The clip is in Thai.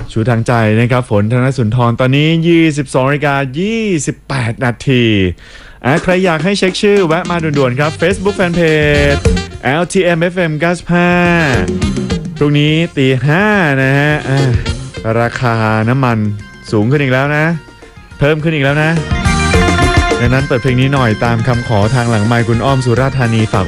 ชูทางใจนะครับฝนธนสุนทรตอนนี้ 22:28 นาทีใครอยากให้เช็คชื่อแวะมาด่วนๆครับ Facebook Fanpage LTM FM 95พรุ่งนี้ตี 5นะฮะราคาน้ำมันสูงขึ้นอีกแล้วนะเพิ่มขึ้นอีกแล้วนะดังนั้นเปิดเพลงนี้หน่อยตามคำขอทางหลังไมค์คุณอ้อมสุราษฎร์ธานีฝาก